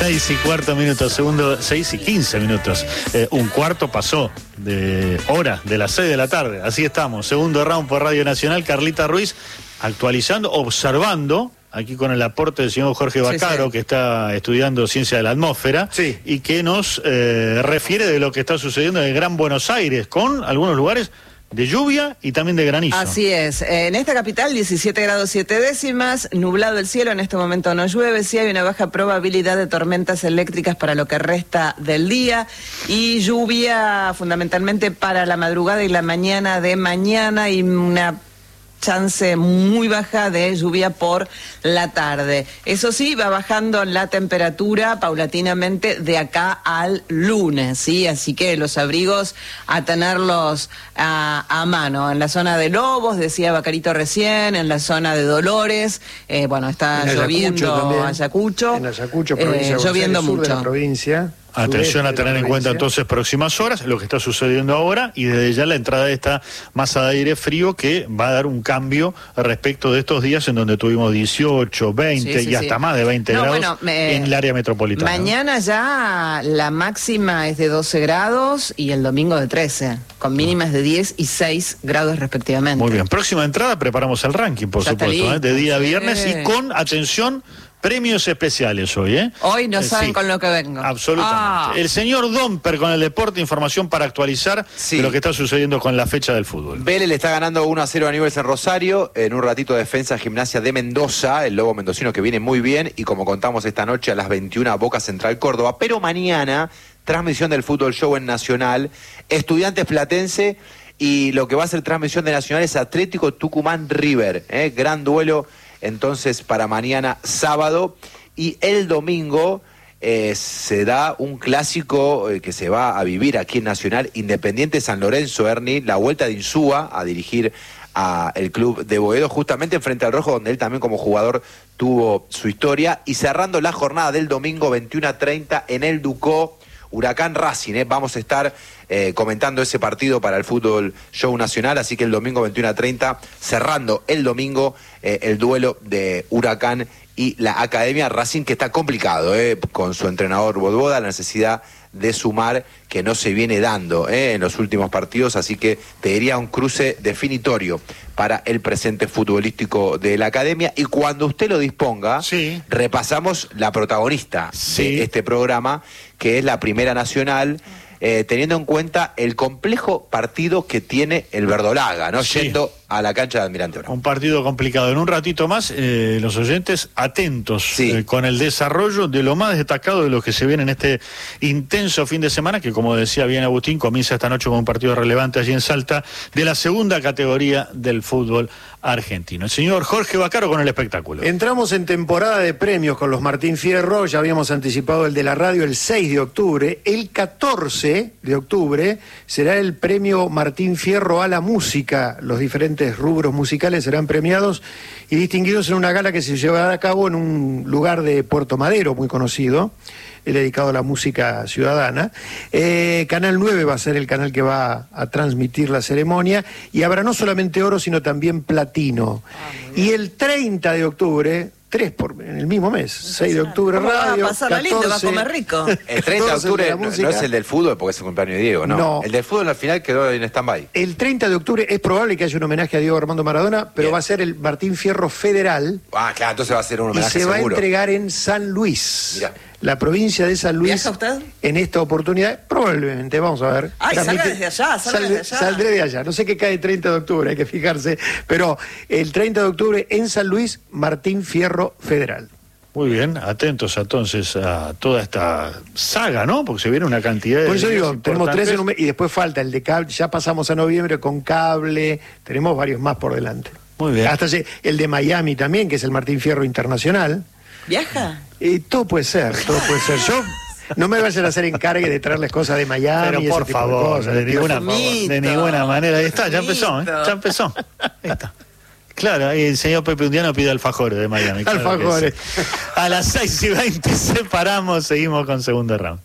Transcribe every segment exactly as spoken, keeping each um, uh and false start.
Seis y cuarto minutos, segundo, seis y quince minutos. Eh, un cuarto pasó de hora, de las seis de la tarde. Así estamos, segundo round por Radio Nacional. Carlita Ruiz actualizando, observando, aquí con el aporte del señor Jorge Vaccaro, sí, sí. que está estudiando ciencia de la atmósfera, sí. y que nos eh, refiere de lo que está sucediendo en el Gran Buenos Aires, con algunos lugares de lluvia y también de granizo. Así es. En esta capital, diecisiete grados siete décimas, nublado el cielo, en este momento no llueve, sí hay una baja probabilidad de tormentas eléctricas para lo que resta del día y lluvia fundamentalmente para la madrugada y la mañana de mañana y una chance muy baja de lluvia por la tarde. Eso sí, va bajando la temperatura paulatinamente de acá al lunes, ¿sí? Así que los abrigos a tenerlos a, a mano. En la zona de Lobos, decía Vaccarito recién, en la zona de Dolores, eh, bueno, está en lloviendo Ayacucho. En Ayacucho, provincia eh, de lloviendo sur mucho. De la provincia. Atención a tener en cuenta entonces próximas horas, lo que está sucediendo ahora y desde ya la entrada de esta masa de aire frío que va a dar un cambio respecto de estos días en donde tuvimos dieciocho, veinte sí, sí, y hasta sí. más de veinte no, grados bueno, me, en el área metropolitana. Mañana ya la máxima es de doce grados y el domingo de trece, con mínimas de diez y seis grados respectivamente. Muy bien, próxima entrada preparamos el ranking, por ya supuesto, ¿eh? de día a viernes sí. y con, atención, premios especiales hoy, ¿eh? Hoy no saben sí, con lo que vengo. Absolutamente. Ah. El señor Domper con el deporte, información para actualizar sí. de lo que está sucediendo con la fecha del fútbol. Vélez le está ganando uno a cero a Newell's en Rosario. En un ratito defensa Gimnasia de Mendoza, el lobo mendocino que viene muy bien. Y como contamos esta noche a las veintiuna, Boca Central Córdoba. Pero mañana, transmisión del Fútbol Show en Nacional. Estudiantes Platense. Y lo que va a ser transmisión de Nacional es Atlético Tucumán River. ¿eh? Gran duelo. Entonces, para mañana sábado y el domingo eh, se da un clásico eh, que se va a vivir aquí en Nacional, Independiente San Lorenzo, Ernie, la vuelta de Insúa a dirigir a el club de Boedo, justamente enfrente al Rojo, donde él también como jugador tuvo su historia, y cerrando la jornada del domingo veintiuno a treinta en el Ducó, Huracán Racing, ¿eh? Vamos a estar eh, comentando ese partido para el Fútbol Show Nacional, así que el domingo veintiuno a treinta, cerrando el domingo eh, el duelo de Huracán y la Academia Racing, que está complicado, ¿eh? Con su entrenador Bodboda, la necesidad de sumar que no se viene dando ¿eh? en los últimos partidos, así que te diría un cruce definitorio para el presente futbolístico de la Academia. Y cuando usted lo disponga, sí. repasamos la protagonista sí. de este programa, que es la Primera Nacional, eh, teniendo en cuenta el complejo partido que tiene el Verdolaga, ¿no? Sí. Yendo a la cancha de Almirante Brown. Un partido complicado. En un ratito más, eh, los oyentes atentos sí. eh, con el desarrollo de lo más destacado de lo que se viene en este intenso fin de semana, que como decía bien Agustín, comienza esta noche con un partido relevante allí en Salta, de la segunda categoría del fútbol argentino. El señor Jorge Vaccaro con el espectáculo. Entramos en temporada de premios con los Martín Fierro, ya habíamos anticipado el de la radio el seis de octubre, el catorce de octubre será el premio Martín Fierro a la música, los diferentes rubros musicales serán premiados y distinguidos en una gala que se llevará a cabo en un lugar de Puerto Madero muy conocido, dedicado a la música ciudadana. Eh, Canal nueve va a ser el canal que va a, a transmitir la ceremonia y habrá no solamente oro sino también platino. Ah, y el treinta de octubre, tres por, en el mismo mes, seis de octubre radio, va a pasar lindo, va a comer rico. El treinta de octubre no, no es el del fútbol porque es el cumpleaños de Diego, ¿no? no. El del fútbol al final quedó en stand-by. El treinta de octubre es probable que haya un homenaje a Diego Armando Maradona, pero Bien. va a ser el Martín Fierro Federal. Ah, claro, entonces va a ser un homenaje y se seguro. va a entregar en San Luis. Mirá. La provincia de San Luis. ¿Viaja usted? En esta oportunidad, probablemente, vamos a ver. Ay, salga desde allá, salga desde allá. Saldré de allá. No sé qué cae el treinta de octubre, hay que fijarse. Pero el treinta de octubre en San Luis, Martín Fierro Federal. Muy bien, atentos entonces a toda esta saga, ¿no? Porque se viene una cantidad de... Por eso digo, tenemos tres en un mes y después falta el de cable, ya pasamos a noviembre con cable, tenemos varios más por delante. Muy bien. Hasta el de Miami también, que es el Martín Fierro Internacional. ¿Viaja? Y todo puede ser, todo puede ser. Yo... No me vayan a hacer encargue de traerles cosas de Miami. Pero y por ese tipo favor, de, cosas, de, ninguna, de ninguna manera. Ahí está, ya empezó, ¿eh? Ya empezó. Ahí está. Claro, ahí el señor Pepe Undiano pide alfajores de Miami. Claro alfajores. Sí. A las seis y veinte separamos, seguimos con segundo round.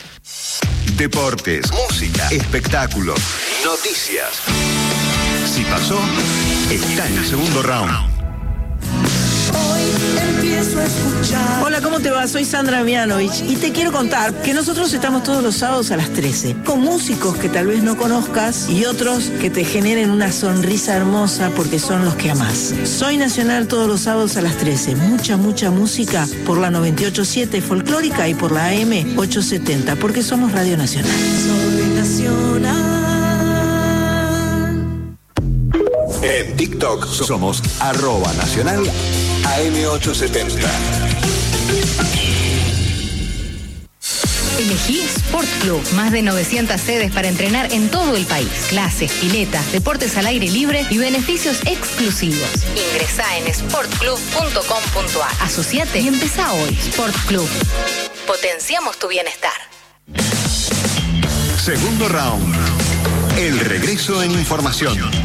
Deportes, música, espectáculos, noticias. Si pasó, está en el segundo round. Hoy empiezo a escuchar. Hola, ¿cómo te va? Soy Sandra Mianovich y te quiero contar que nosotros estamos todos los sábados a las trece con músicos que tal vez no conozcas y otros que te generen una sonrisa hermosa porque son los que amás. Soy Nacional todos los sábados a las trece. Mucha, mucha música por la noventa y ocho punto siete Folclórica y por la A M ochocientos setenta porque somos Radio Nacional. Soy Nacional. En TikTok somos arroba nacional A M ochocientos setenta. Elegí Sport Club. Más de novecientas sedes para entrenar en todo el país. Clases, piletas, deportes al aire libre y beneficios exclusivos. Ingresá en sport club punto com punto a r. Asociate y empezá hoy. Sport Club. Potenciamos tu bienestar. Segundo round. El regreso en información.